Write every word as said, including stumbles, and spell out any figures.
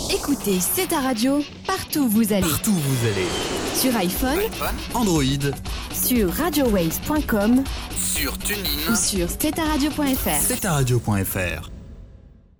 Écoutez, c'est ta radio, partout où vous allez. Partout où vous allez. Sur iPhone, Android, sur radio waves point com, sur TuneIn ou sur c'est ta radio point f r. c'est ta radio point f r.